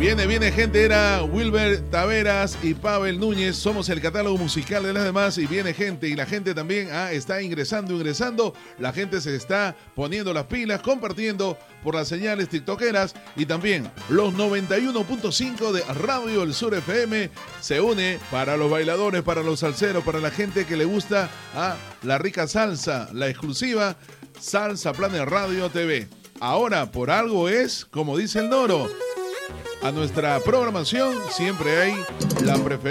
Viene gente, era Wilber Taveras y Pavel Núñez. Somos el catálogo musical de las demás y viene gente. Y la gente también está ingresando. La gente se está poniendo las pilas, compartiendo por las señales tiktokeras. Y también los 91.5 de Radio El Sur FM se une para los bailadores, para los salseros, para la gente que le gusta la rica salsa, la exclusiva Salsa Planet Radio TV. Ahora, por algo es, como dice el Noro, a nuestra programación siempre hay la preferencia.